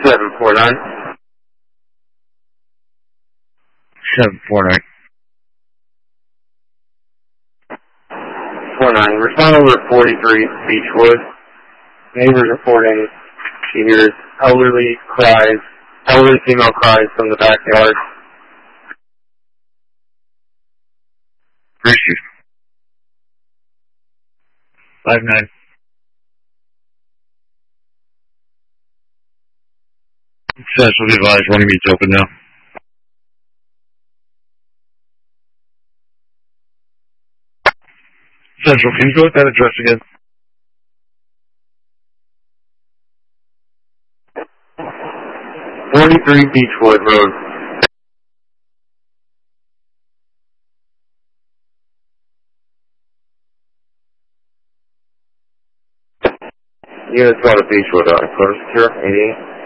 749. 749. 49. Respond over 43 Beechwood. Neighbors reporting she hears elderly female cries from the backyard. Appreciate it. 59. Central advised, running meets open now. Central, can you go with that address again? 43 Beechwood Road. Units 1 at Beechwood, close secure, 88.